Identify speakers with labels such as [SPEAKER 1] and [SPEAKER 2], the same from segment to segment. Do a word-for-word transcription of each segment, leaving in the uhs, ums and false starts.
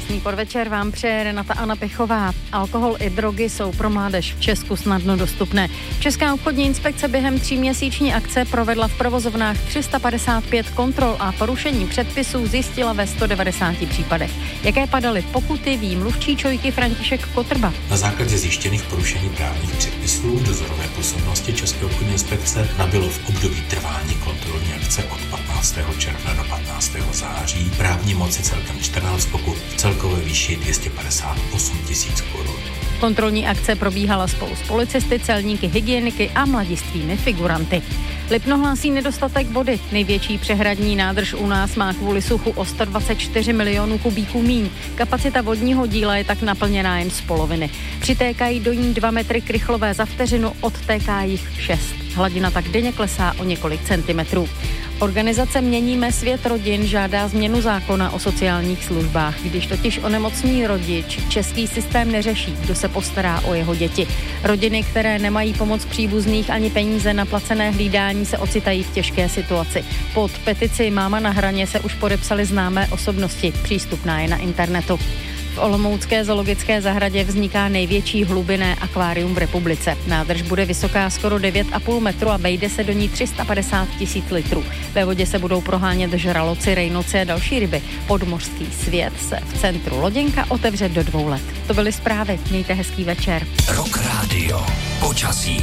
[SPEAKER 1] Krásný podvečer vám přeje Renata Anna Pechová. Alkohol i drogy jsou pro mládež v Česku snadno dostupné. Česká obchodní inspekce během tříměsíční akce provedla v provozovnách tři sta padesát pět kontrol a porušení předpisů zjistila ve sto devadesáti případech. Jaké padaly pokuty, ví mluvčí ČOIky František Kotrba.
[SPEAKER 2] Na základě zjištěných porušení právních předpisů dozorové působnosti České obchodní inspekce nabylo v období trvání kontrolní akce od patnáctého června do patnáctého září právní moci celkem čtrnáct pokut v celkové výši dvě stě padesát osm tisíc korun.
[SPEAKER 1] Kontrolní akce probíhala spolu s policisty, celníky, hygieniky a mladistvými figuranty. Lipno hlásí nedostatek vody. Největší přehradní nádrž u nás má kvůli suchu o sto dvacet čtyři milionů kubíků míň. Kapacita vodního díla je tak naplněná jen z poloviny. Přitékají do ní dva metry krychlové za vteřinu, odtéká jich šest. Hladina tak denně klesá o několik centimetrů. Organizace Měníme svět rodin žádá změnu zákona o sociálních službách. Když totiž onemocní rodič, český systém neřeší, kdo se postará o jeho děti. Rodiny, které nemají pomoc příbuzných ani peníze na placené hlídání, se ocitají v těžké situaci. Pod petici Máma na hraně se už podepsaly známé osobnosti. Přístupná je na internetu. V Olomoucké zoologické zahradě vzniká největší hlubinné akvárium v republice. Nádrž bude vysoká skoro devět a půl metru a vejde se do ní tři sta padesát tisíc litrů. Ve vodě se budou prohánět žraloci, rejnoci a další ryby. Podmořský svět se v centru Loděnka otevře do dvou let. To byly zprávy. Mějte hezký večer.
[SPEAKER 3] Rock Radio. Počasí.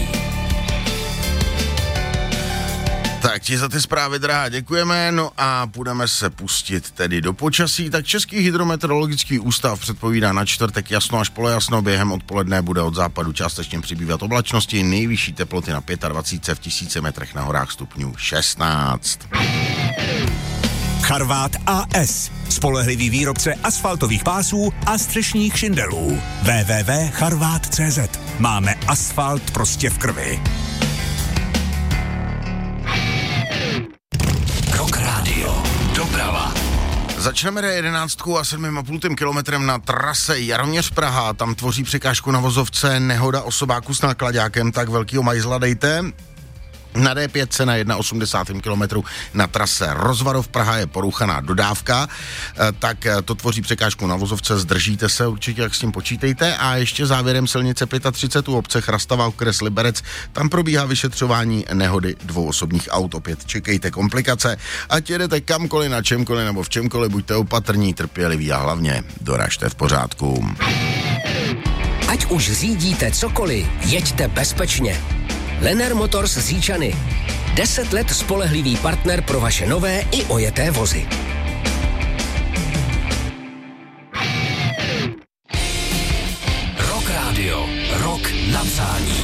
[SPEAKER 4] Tak ti za ty zprávy, drahá, děkujeme. No a budeme se pustit tedy do počasí. Tak Český hydrometeorologický ústav předpovídá na čtvrtek jasno až polojasno. Během odpoledne bude od západu částečně přibývat oblačnosti. Nejvyšší teploty na dvacet pět v tisíci metrech na horách stupňů šestnáct.
[SPEAKER 3] Charvát A S. Spolehlivý výrobce asfaltových pásů a střešních šindelů. w w w tečka charvát tečka cé zet. Máme asfalt prostě v krvi. Rock Radio. Doprava.
[SPEAKER 4] Začneme D jedenáct a sedm a půl kilometrem na trase Jaroměř Praha. Tam tvoří překážku na vozovce nehoda osobáku s náklaďákem, tak velkýho majzla dejte. Na D pět na jedna osmdesát kilometru na trase Rozvarov Praha je poruchaná dodávka, tak to tvoří překážku na vozovce, zdržíte se určitě, jak s tím počítejte. A ještě závěrem silnice třicet pět u obce Chrastava, okres Liberec, tam probíhá vyšetřování nehody dvou osobních aut, opět čekejte komplikace. Ať jedete kamkoliv, na čemkoliv nebo v čemkoliv, buďte opatrní, trpěliví a hlavně doražte v pořádku.
[SPEAKER 5] Ať už řídíte cokoliv, jeďte bezpečně. Lenner Motors z Říčany. Deset let spolehlivý partner pro vaše nové i ojeté vozy.
[SPEAKER 3] Rock Radio. Rock na přání.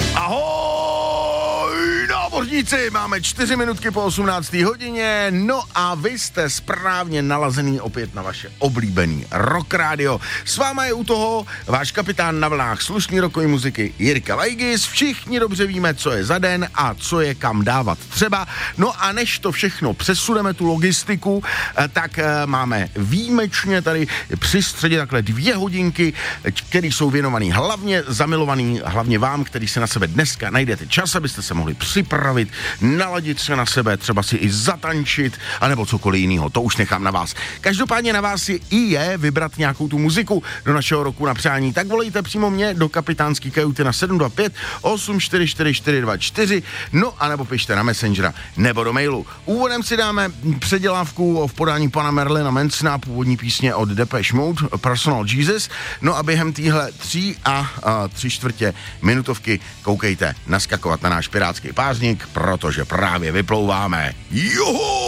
[SPEAKER 4] Ahoj, námořníci, máme čtyři minutky po osmnácté hodině, no a vy jste správně nalazený opět na vaše oblíbený Rock Radio. S váma je u toho váš kapitán na vlnách slušný rockový muziky Jirka Weigis. Všichni dobře víme, co je za den a co je kam dávat třeba. No a než to všechno přesuneme, tu logistiku, tak máme výjimečně tady při středě takhle dvě hodinky, které jsou věnované hlavně zamilovaný, hlavně vám, který se na sebe dneska najdete čas, abyste se mohli připravit, naladit se na sebe, třeba si i zatančit, anebo cokoliv jiného, to už nechám na vás. Každopádně na vás je i je vybrat nějakou tu muziku do našeho roku na přání, tak volejte přímo mě do kapitánský kajuty na sedm dva pět osm čtyři čtyři čtyři dva čtyři, no anebo pište na Messengera nebo do mailu. Úvodem si dáme předělávku v podání pana Merlina Mansona, původní písně od Depeche Mode, Personal Jesus, no a během týhle tří a, a tři čtvrtě minutovky koukejte naskakovat na náš pirátský pázník, protože právě vyplouváme. Juhu!